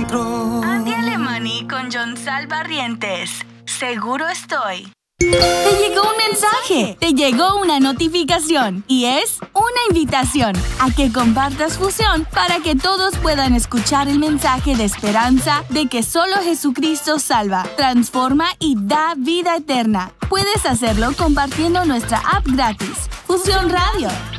dentro. Andy Alemani con Jonsal Barrientes. Seguro estoy. Te llegó un mensaje, te llegó una notificación y es una invitación a que compartas Fusión para que todos puedan escuchar el mensaje de esperanza de que solo Jesucristo salva, transforma y da vida eterna. Puedes hacerlo compartiendo nuestra app gratis, Fusión Radio.